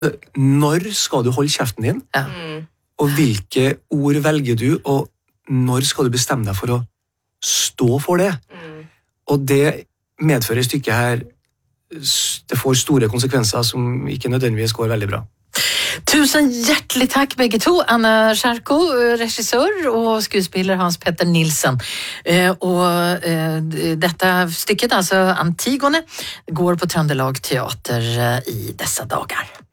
Når skal du holde kjeften din? Ja. Og hvilke ord velger du, og når skal du bestemme deg for å stå for det? Og det medfører stykket her, det får store konsekvenser som ikke nødvendigvis går veldig bra. Tusen hjertelig takk begge to, Anna Sjarko, regissør, og skuespiller Hans Petter Nilsson. Og dette stykket, altså Antigone, går på Trøndelag Teater i disse dager.